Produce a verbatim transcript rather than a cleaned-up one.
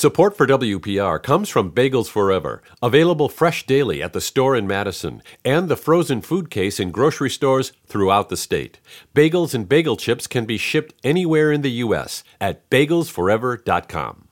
Support for W P R comes from Bagels Forever, available fresh daily at the store in Madison, and the frozen food case in grocery stores throughout the state. Bagels and bagel chips can be shipped anywhere in the U S at bagels forever dot com.